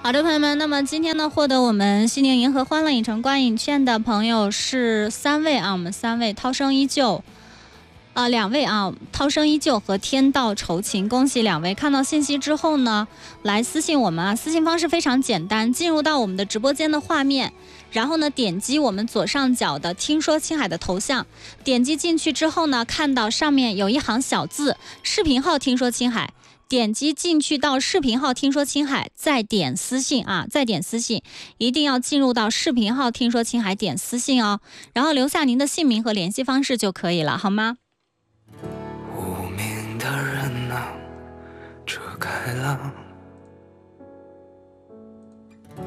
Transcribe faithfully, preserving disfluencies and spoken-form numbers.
好的，朋友们，那么今天呢，获得我们西宁银河欢乐影城观影券的朋友是三位啊，我们三位涛声依旧。啊、呃，两位啊，涛声依旧和天道酬勤，恭喜两位！看到信息之后呢，来私信我们啊，私信方式非常简单，进入到我们的直播间的画面，然后呢，点击我们左上角的听说青海的头像，点击进去之后呢，看到上面有一行小字，视频号听说青海。点击进去到视频号听说青海，再点私信啊，再点私信，一定要进入到视频号听说青海点私信哦，然后留下您的姓名和联系方式就可以了，好吗？ 无名的人啊，遮开了